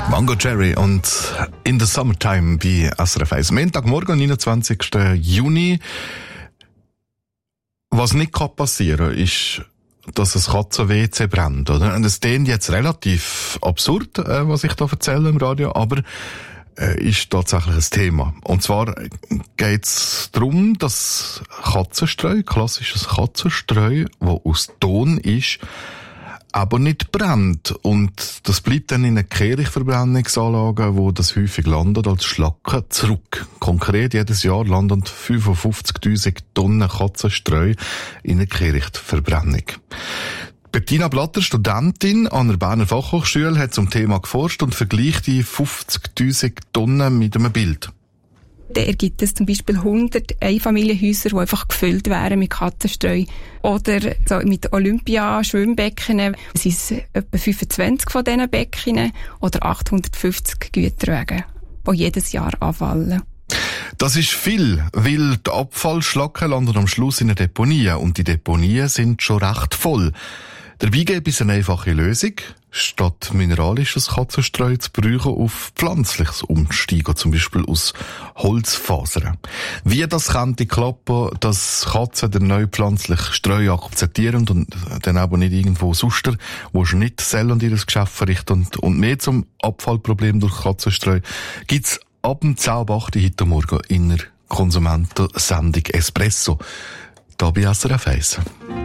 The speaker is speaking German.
Mango Cherry und In the Summertime bei SRF 1. Montagmorgen, 29. Juni. Was nicht passieren kann, ist, dass ein Katzen-WC brennt, oder? Und es klingt jetzt relativ absurd, was ich da erzähle im Radio, aber ist tatsächlich ein Thema. Und zwar geht es darum, dass Katzenstreu, klassisches Katzenstreu, das aus Ton ist, aber nicht brennt. Und das bleibt dann in einer Kehrichtverbrennungsanlage, wo das häufig landet, als Schlacken zurück. Konkret jedes Jahr landen 55.000 Tonnen Katzenstreu in einer Kehrichtverbrennung. Bettina Blatter, Studentin an der Berner Fachhochschule, hat zum Thema geforscht und vergleicht die 50.000 Tonnen mit einem Bild. Dann ergibt es zum Beispiel 100 Einfamilienhäuser, die einfach gefüllt wären mit Katzenstreu. Oder so mit Olympia-Schwimmbecken, es sind etwa 25 von diesen Becken oder 850 Güterwege, die jedes Jahr anfallen. Das ist viel, weil die Abfallschlacken landen am Schluss in der Deponie und die Deponien sind schon recht voll. Dabei gibt es eine einfache Lösung. Statt mineralisches Katzenstreu zu brauchen, auf pflanzliches umsteigen, zum Beispiel aus Holzfasern. Wie das könnte klappen, dass Katzen den neuen pflanzlichen Streu akzeptieren und dann aber nicht irgendwo sonst, wo sie nicht selber ihr Geschäft verrichten und mehr zum Abfallproblem durch Katzenstreu, gibt's ab dem 10.08 heute Morgen in der Konsumentensendung Espresso. Da bei SRF 1.